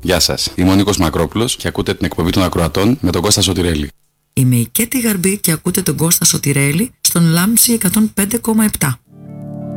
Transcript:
Γεια σας, είμαι ο Νίκος Μακρόπουλος και ακούτε την εκπομπή των Ακροατών με τον Κώστα Σωτηρέλη. Είμαι η Κέτη Γαρμπή και ακούτε τον Κώστα Σωτηρέλη στον Λάμψη 105,7.